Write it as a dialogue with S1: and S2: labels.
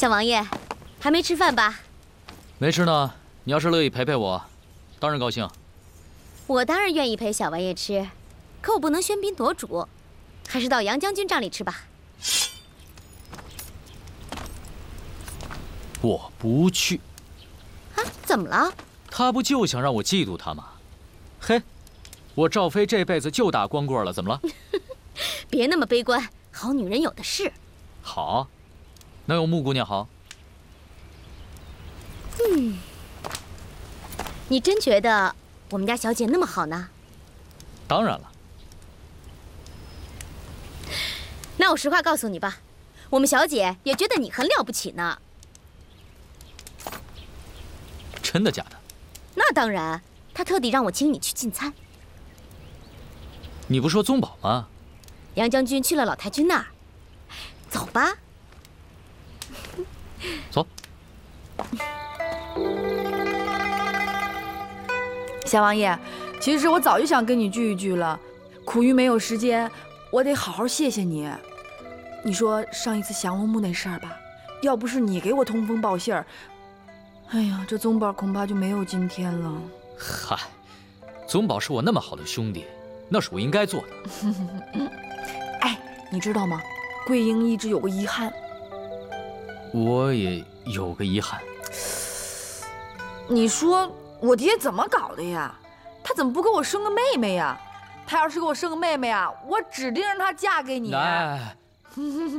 S1: 小王爷，还没吃饭吧？
S2: 没吃呢。你要是乐意陪陪我，当然高兴。
S1: 我当然愿意陪小王爷吃，可我不能喧宾夺主，还是到杨将军帐里吃吧。
S2: 我不去。
S1: 啊？怎么了？
S2: 他不就想让我嫉妒他吗？嘿，我赵飞这辈子就打光棍了，怎么了？
S1: 别那么悲观，好女人有的是。
S2: 好，能有穆姑娘好？
S1: 你真觉得我们家小姐那么好呢？
S2: 当然了。
S1: 那我实话告诉你吧，我们小姐也觉得你很了不起呢。
S2: 真的假的？
S1: 那当然，她特地让我请你去进餐。
S2: 你不说宗保吗？
S1: 杨将军去了老太君那儿，走吧。
S2: 走。
S3: 小王爷，其实我早就想跟你聚一聚了，苦于没有时间，我得好好谢谢你。你说上一次降龙木那事儿吧，要不是你给我通风报信儿，哎呀，这宗保恐怕就没有今天了。
S2: 嗨，宗保是我那么好的兄弟，那是我应该做的。
S3: 哎，你知道吗？桂英一直有个遗憾。
S2: 我也有个遗憾。
S3: 你说我爹怎么搞的呀？他怎么不给我生个妹妹呀？他要是给我生个妹妹啊，我指定让她嫁给你。
S2: 哎，